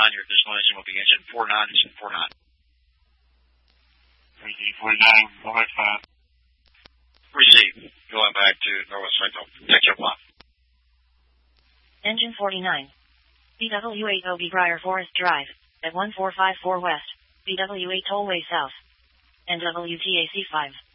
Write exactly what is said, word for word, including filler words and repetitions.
nine, your destination will be engine four nine, engine four nine. Engine forty-nine, Norwest five. Receive. Going back to Norwest Central. Take your block. Engine forty-nine. B W eight O B Briar Forest Drive, at one four five four West, B W eight Tollway South. N W T A C five.